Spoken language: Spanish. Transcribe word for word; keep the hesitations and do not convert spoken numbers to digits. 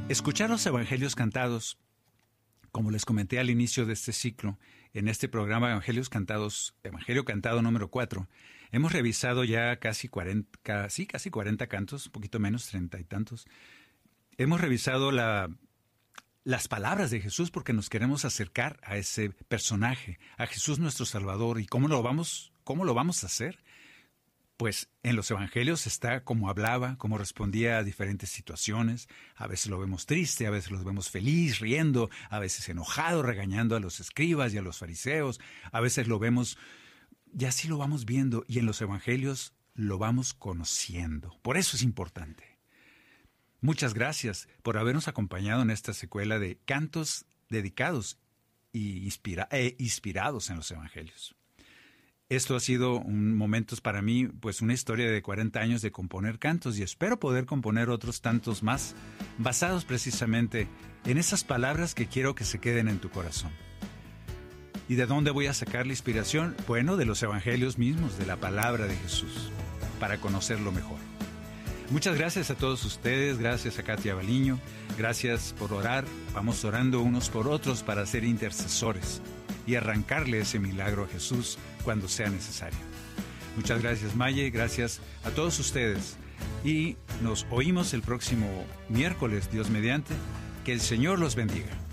Escuchar los evangelios cantados, como les comenté al inicio de este ciclo, en este programa Evangelios Cantados, Evangelio Cantado número cuatro, hemos revisado ya casi cuarenta, casi, casi cuarenta cantos, un poquito menos, treinta y tantos. Hemos revisado la, las palabras de Jesús porque nos queremos acercar a ese personaje, a Jesús nuestro Salvador. ¿Y cómo lo vamos, cómo lo vamos a hacer? Pues en los evangelios está cómo hablaba, cómo respondía a diferentes situaciones. A veces lo vemos triste, a veces lo vemos feliz, riendo, a veces enojado, regañando a los escribas y a los fariseos. A veces lo vemos, y así lo vamos viendo, y en los evangelios lo vamos conociendo. Por eso es importante. Muchas gracias por habernos acompañado en esta secuela de cantos dedicados y inspira- e inspirados en los evangelios. Esto ha sido un momentos para mí, pues una historia de cuarenta años de componer cantos y espero poder componer otros tantos más basados precisamente en esas palabras que quiero que se queden en tu corazón. ¿Y de dónde voy a sacar la inspiración? Bueno, de los evangelios mismos, de la palabra de Jesús, para conocerlo mejor. Muchas gracias a todos ustedes, gracias a Katia Baliño, gracias por orar, vamos orando unos por otros para ser intercesores y arrancarle ese milagro a Jesús cuando sea necesario. Muchas gracias, Maye, gracias a todos ustedes. Y nos oímos el próximo miércoles, Dios mediante. Que el Señor los bendiga.